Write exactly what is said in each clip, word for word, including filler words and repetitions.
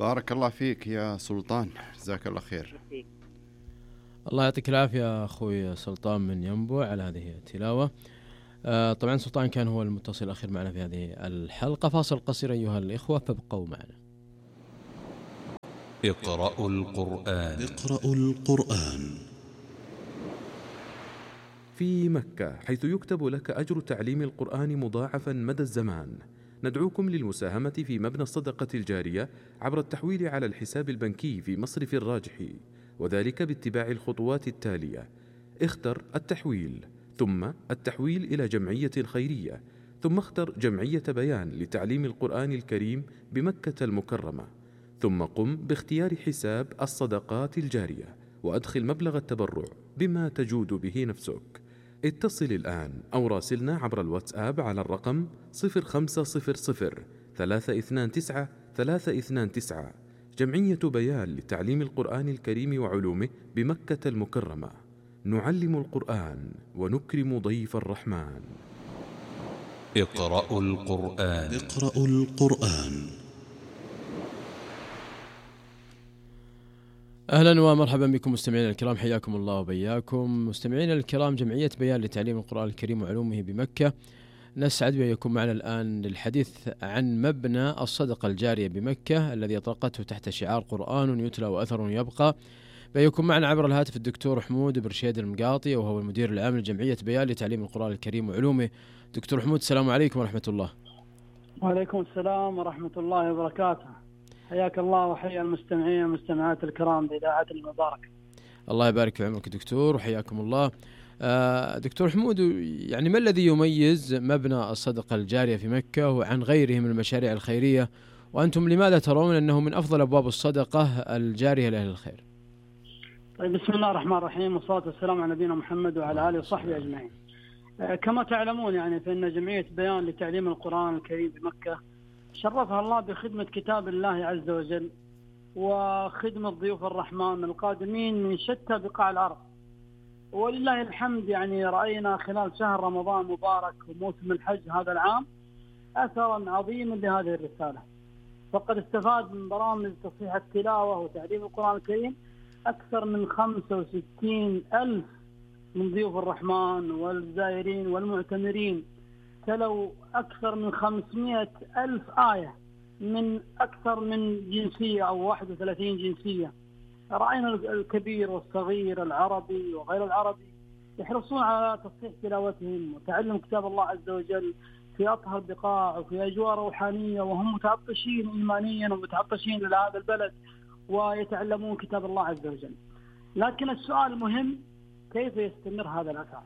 بارك الله فيك يا سلطان، جزاك الله خير. الله يعطيك العافية أخوي سلطان من ينبع على هذه التلاوة. آه طبعا سلطان كان هو المتصل الأخير معنا في هذه الحلقة. فاصل قصير أيها الإخوة فابقوا معنا. اقرأوا القرآن. اقرأوا القرآن. في مكة، حيث يكتب لك أجر تعليم القرآن مضاعفا مدى الزمان، ندعوكم للمساهمة في مبنى الصدقة الجارية عبر التحويل على الحساب البنكي في مصرف الراجحي، وذلك باتباع الخطوات التالية: اختر التحويل، ثم التحويل إلى جمعية خيرية، ثم اختر جمعية بيان لتعليم القرآن الكريم بمكة المكرمة، ثم قم باختيار حساب الصدقات الجارية وأدخل مبلغ التبرع بما تجود به نفسك. اتصل الآن أو راسلنا عبر الواتساب على الرقم صفر خمسة صفر صفر ثلاثة اثنان تسعة ثلاثة اثنان تسعة. جمعية بيان لتعليم القرآن الكريم وعلومه بمكة المكرمة. نعلم القرآن ونكرم ضيف الرحمن. اقرأوا القرآن. اقرأوا القرآن. أهلا ومرحبا بكم مستمعينا الكرام، حياكم الله وبياكم. مستمعينا الكرام، جمعية بيان لتعليم القرآن الكريم وعلومه بمكة نسعد بأن يكون معنا الآن للحديث عن مبنى الصدقة الجارية بمكة الذي أطلقته تحت شعار قرآن يتلى وأثر يبقى. بيكون معنا عبر الهاتف الدكتور حمود برشيد المقاطي، وهو المدير العام لجمعية بيان لتعليم القرآن الكريم وعلومه. دكتور حمود، السلام عليكم ورحمة الله. وعليكم السلام ورحمة الله وبركاته. حياك الله وحيا المستمعين والمستمعات الكرام بإذاعة المباركة. الله يبارك في عمرك دكتور وحياكم الله. آه دكتور حمود، يعني ما الذي يميز مبنى الصدقة الجارية في مكة وعن غيره من المشاريع الخيرية، وأنتم لماذا ترون أنه من أفضل أبواب الصدقة الجارية لأهل الخير؟ طيب، بسم الله الرحمن الرحيم، والصلاة والسلام على نبينا محمد وعلى آله وصحبه أجمعين. آه كما تعلمون يعني فإن جمعية بيان لتعليم القرآن الكريم بمكة شرفها الله بخدمة كتاب الله عز وجل وخدمة ضيوف الرحمن القادمين من شتى بقاع الأرض. ولله الحمد يعني رأينا خلال شهر رمضان المبارك وموسم الحج هذا العام أثرا عظيما لهذه الرسالة، فقد استفاد من برامج تصحيح التلاوة وتعليم القرآن الكريم أكثر من خمسة وستين ألف من ضيوف الرحمن والزائرين والمعتمرين. تلوا أكثر من خمسمائة ألف آية من أكثر من جنسية أو واحد وثلاثين جنسية. رأينا الكبير والصغير العربي وغير العربي يحرصون على تصحيح تلاوتهم وتعلم كتاب الله عز وجل في أطهر بقاع وفي أجواء روحانية، وهم متعطشين إيمانيا ومتعطشين لهذا البلد ويتعلمون كتاب الله عز وجل. لكن السؤال المهم، كيف يستمر هذا الأثر؟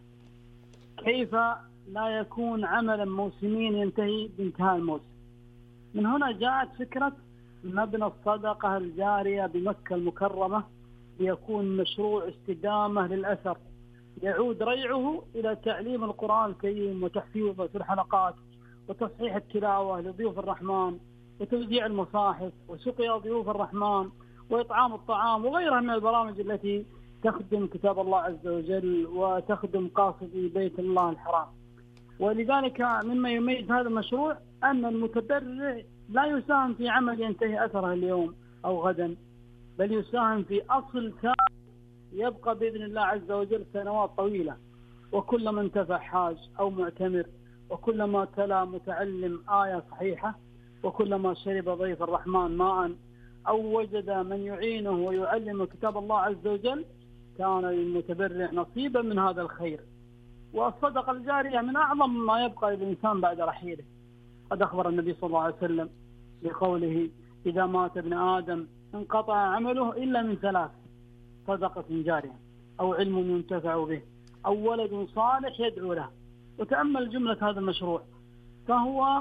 كيف لا يكون عملا موسميا ينتهي بانتهاء الموسم؟ من هنا جاءت فكرة مبنى الصدقة الجارية بمكة المكرمة، ليكون مشروع استدامة للأثر يعود ريعه إلى تعليم القرآن الكريم وتحفيظه في الحلقات وتصحيح التلاوة لضيوف الرحمن وتوزيع المصاحف وسقيا ضيوف الرحمن وإطعام الطعام وغيرها من البرامج التي تخدم كتاب الله عز وجل وتخدم قاصدي بيت الله الحرام. ولذلك مما يميز هذا المشروع أن المتبرع لا يساهم في عمل ينتهي أثره اليوم أو غدا، بل يساهم في أصل ثابت يبقى بإذن الله عز وجل سنوات طويلة. وكلما انتفع حاج أو معتمر، وكلما تلا متعلم آية صحيحة، وكلما شرب ضيف الرحمن ماء أو وجد من يعينه ويعلم كتاب الله عز وجل، كان للمتبرع نصيبا من هذا الخير. والصدقة الجارية من أعظم ما يبقى للإنسان بعد رحيله. قد أخبر النبي صلى الله عليه وسلم بقوله: إذا مات ابن آدم انقطع عمله إلا من ثلاث: صدقة جارية أو علم ينتفع به أو ولد صالح يدعو له. وتأمل جملة هذا المشروع، فهو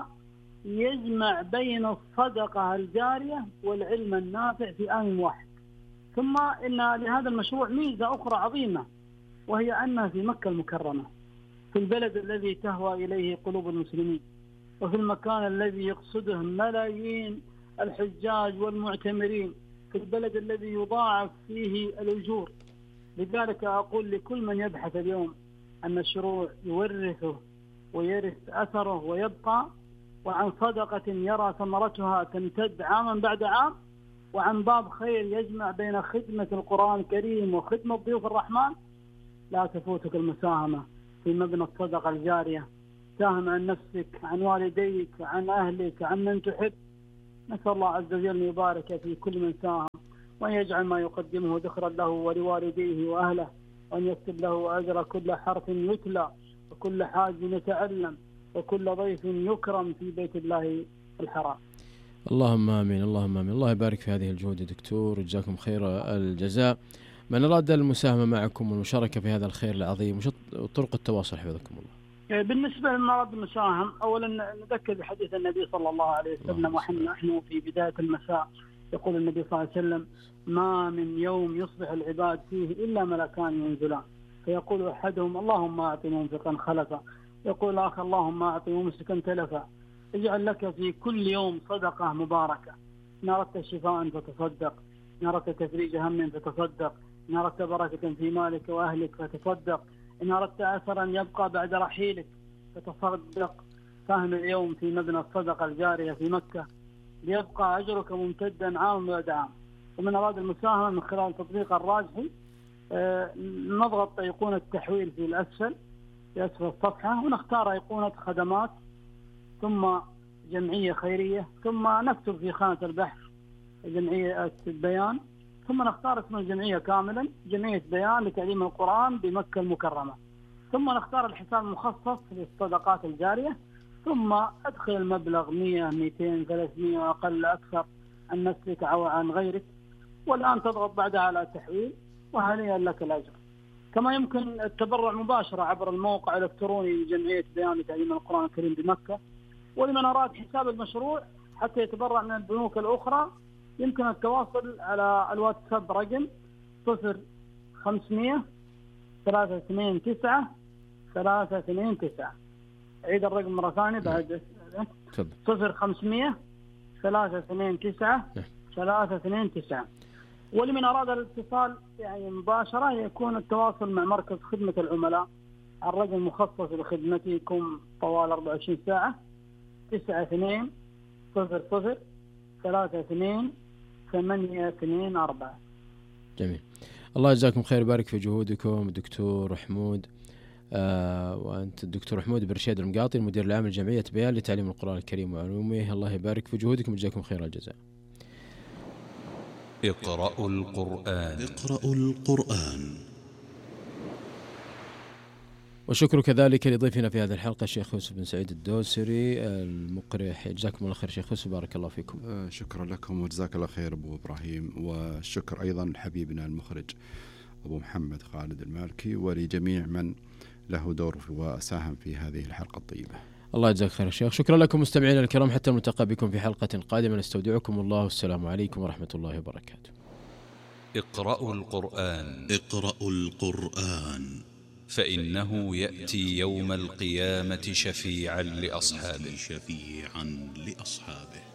يجمع بين الصدقة الجارية والعلم النافع في آن واحد. ثم إن لهذا المشروع ميزة أخرى عظيمة، وهي أنها في مكة المكرمة، في البلد الذي تهوى إليه قلوب المسلمين، وفي المكان الذي يقصده ملايين الحجاج والمعتمرين، في البلد الذي يضاعف فيه الأجور. لذلك أقول لكل من يبحث اليوم عن مشروع يورثه ويرث أثره ويبقى، وعن صدقة يرى ثمرتها تمتد عاما بعد عام، وعن باب خير يجمع بين خدمة القرآن الكريم وخدمة ضيوف الرحمن، لا تفوتك المساهمة في مبنى الصدقة الجارية. ساهم عن نفسك، عن والديك، عن أهلك، عن من تحب. نسأل الله عز وجل أن يبارك في كل من ساهم، وأن يجعل ما يقدمه ذخرا له ولوالديه وأهله، وأن يكتب له أجر كل حرف يتلى وكل حاج يتعلم وكل ضيف يكرم في بيت الله الحرام. اللهم آمين، اللهم آمين. الله يبارك في هذه الجهود يا دكتور، وجزاكم خير الجزاء. من أراد المساهمة معكم والمشاركة في هذا الخير العظيم، وش طرق التواصل حفظكم الله؟ بالنسبة لمن أراد المساهم، أولا نذكر بحديث النبي صلى الله عليه وسلم، ونحن في بداية المساء يقول النبي صلى الله عليه وسلم: ما من يوم يصبح العباد فيه إلا ملكان ينزلان، فيقول أحدهم: اللهم أعط منفقا خلفا، يقول الآخر: اللهم أعط ممسكا تلفا. اجعل لك في كل يوم صدقة مباركة، إن أردت شفاء فتصدق، إن أردت تفريج هم فتصدق، إن أردت بركة في مالك وأهلك فتصدق، إن أردت أثرا يبقى بعد رحيلك فتصدق. ساهم اليوم في مبنى الصدقة الجارية في مكة ليبقى أجرك ممتدا عام بعد عام. ومن أراد المساهمة من خلال تطبيق الراجحي، آه نضغط أيقونة التحويل في الأسفل في أسفل الصفحة، ونختار أيقونة خدمات، ثم جمعية خيرية، ثم نكتب في خانة البحث جمعية بيان، ثم نختار اسم الجمعية كاملا: جمعية بيان لتعليم القرآن بمكة المكرمة، ثم نختار الحساب المخصص للصدقات الجارية، ثم أدخل المبلغ مئة مئتين ثلاثمئة وأقل أكثر عن نفسك أو عن غيرك، والآن تضغط بعدها على التحويل، وهنيئا لك الأجر. كما يمكن التبرع مباشرة عبر الموقع الإلكتروني لجمعية بيان لتعليم القرآن الكريم بمكة. ولمن أراد حساب المشروع حتى يتبرع من البنوك الأخرى، يمكن التواصل على الواتساب رقم صفر خمسمئة ثلاثة اثنين تسعة ثلاثة اثنين تسعة. عيد الرقم مرة ثانية بعد. صفر خمسمئة ثلاثة اثنين تسعة ثلاثة اثنين تسعة. ولمن أراد الاتصال يعني مباشرة، يكون التواصل مع مركز خدمة العملاء على الرقم المخصص لخدمتكم طوال أربعة وعشرين ساعة: تسعة اثنين صفر صفر ثلاثة اثنين ثمانية اثنين أربعة. جميل. الله يجزاكم خير، بارك في جهودكم دكتور حمود. آه وأنت الدكتور حمود بن رشيد المقاطي، المدير العام لجمعية بيان لتعليم القرآن الكريم وعلومه. الله يبارك في جهودكم وجزاكم خير الجزاء. اقرأوا القرآن. اقرأوا القرآن. وشكر كذلك لضيفنا في هذه الحلقة الشيخ يوسف بن سعيد الدوسري المقرئ. جزاكم الله خير شيخ يوسف، بارك الله فيكم. آه شكرا لكم وجزاك الله خير أبو إبراهيم، والشكر أيضا لحبيبنا المخرج أبو محمد خالد المالكي، ولجميع من له دور وساهم في هذه الحلقة الطيبة. الله يجزاك خير الشيخ. شكرا لكم مستمعينا الكرام، حتى نلتقى بكم في حلقة قادمة، نستودعكم الله، والسلام عليكم ورحمة الله وبركاته. اقرأوا القرآن. اقرأوا القرآن، فإنه يأتي يوم القيامة شفيعا لأصحابه. شفيعا لأصحابه.